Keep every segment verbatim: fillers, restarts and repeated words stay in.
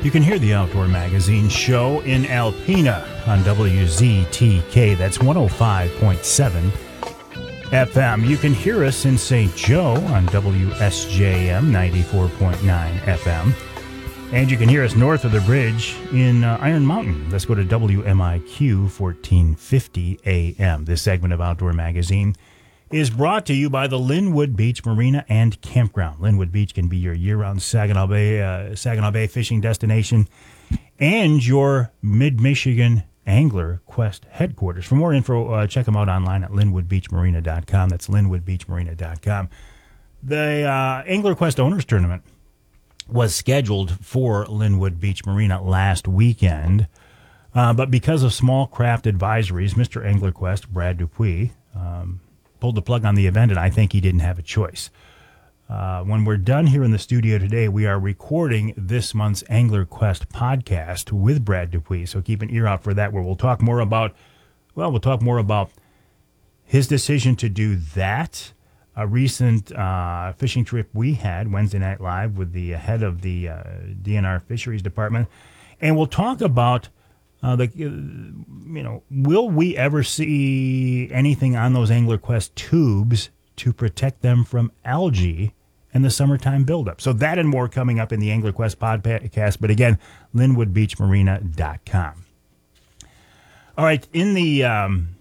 You can hear the Outdoor Magazine show in Alpena on W Z T K. That's one oh five point seven F M. You can hear us in Saint Joe on W S J M ninety-four point nine F M. And you can hear us north of the bridge in uh, Iron Mountain. Let's go to W M I Q fourteen fifty A M. This segment of Outdoor Magazine is brought to you by the Linwood Beach Marina and Campground. Linwood Beach can be your year-round Saginaw Bay, uh, Saginaw Bay fishing destination and your Mid-Michigan Angler Quest headquarters. For more info, uh, check them out online at linwood beach marina dot com. That's linwood beach marina dot com. The uh, Angler Quest Owners Tournament was scheduled for Linwood Beach Marina last weekend, uh, but because of small craft advisories, Mister Angler Quest, Brad Dupuis, um, pulled the plug on the event, and I think he didn't have a choice. Uh, when we're done here in the studio today, we are recording this month's Angler Quest podcast with Brad Dupuis, so keep an ear out for that, where we'll talk more about, well, we'll talk more about his decision to do that, a recent uh, fishing trip we had, Wednesday Night Live, with the head of the uh, D N R Fisheries Department, and we'll talk about Uh, the, you know, will we ever see anything on those Angler Quest tubes to protect them from algae and the summertime buildup? So that and more coming up in the Angler Quest podcast. But again, linwood beach marina dot com. All right, in the um,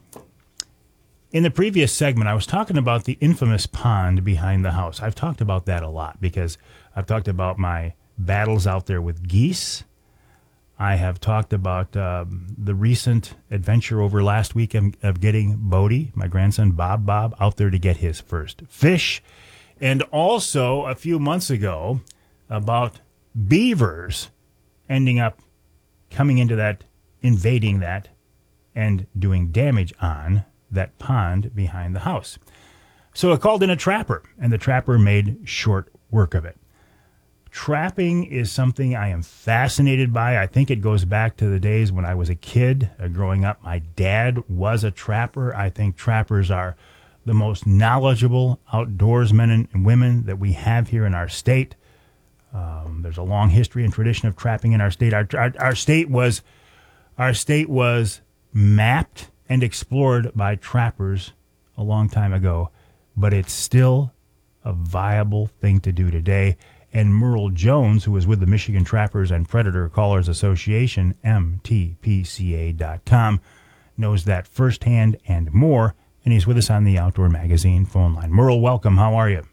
in the previous segment, I was talking about the infamous pond behind the house. I've talked about that a lot because I've talked about my battles out there with geese. I have talked about um, the recent adventure over last week of, of getting Bodie, my grandson Bob Bob, out there to get his first fish. And also a few months ago about beavers ending up coming into that, invading that, and doing damage on that pond behind the house. So I called in a trapper, and the trapper made short work of it. Trapping is something I am fascinated by. I think it goes back to the days when I was a kid uh, growing up. My dad was a trapper. I think trappers are the most knowledgeable outdoorsmen and women that we have here in our state. Um, there's a long history and tradition of trapping in our state. Our, our, our state was, our state was mapped and explored by trappers a long time ago, but it's still a viable thing to do today. And Merle Jones, who is with the Michigan Trappers and Predator Callers Association, M T P C A dot com, knows that firsthand and more, and he's with us on the Outdoor Magazine phone line. Merle, welcome. How are you?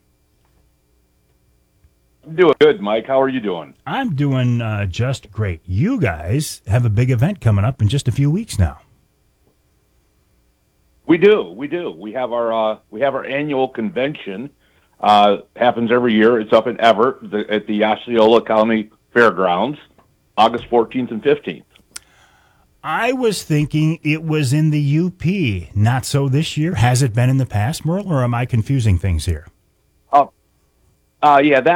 I'm doing good, Mike. How are you doing? I'm doing uh, just great. You guys have a big event coming up in just a few weeks now. We do. We do. We have our uh, we have our annual convention. Uh, happens every year. It's up in Everett the, at the Osceola County Fairgrounds, August fourteenth and fifteenth. I was thinking it was in the U P. Not so this year. Has it been in the past, Merle, or am I confusing things here? Oh, uh, yeah, that.